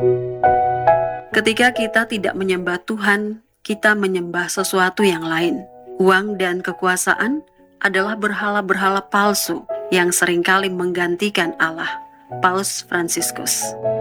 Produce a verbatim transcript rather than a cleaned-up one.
Ketika kita tidak menyembah Tuhan, kita menyembah sesuatu yang lain. Uang dan kekuasaan adalah berhala-berhala palsu yang seringkali menggantikan Allah. Paus Fransiskus.